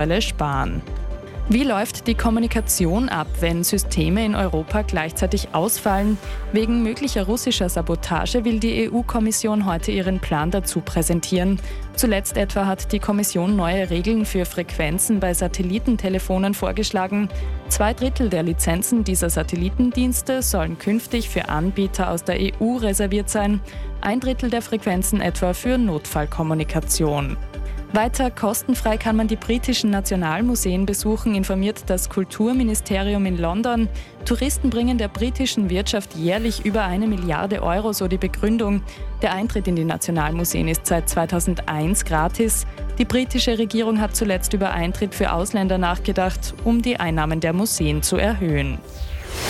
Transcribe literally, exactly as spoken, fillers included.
sparen. Wie läuft die Kommunikation ab, wenn Systeme in Europa gleichzeitig ausfallen? Wegen möglicher russischer Sabotage will die E U-Kommission heute ihren Plan dazu präsentieren. Zuletzt etwa hat die Kommission neue Regeln für Frequenzen bei Satellitentelefonen vorgeschlagen. Zwei Drittel der Lizenzen dieser Satellitendienste sollen künftig für Anbieter aus der E U reserviert sein, ein Drittel der Frequenzen etwa für Notfallkommunikation. Weiter kostenfrei kann man die britischen Nationalmuseen besuchen, informiert das Kulturministerium in London. Touristen bringen der britischen Wirtschaft jährlich über eine Milliarde Euro, so die Begründung. Der Eintritt in die Nationalmuseen ist seit zweitausendeins gratis. Die britische Regierung hat zuletzt über Eintritt für Ausländer nachgedacht, um die Einnahmen der Museen zu erhöhen.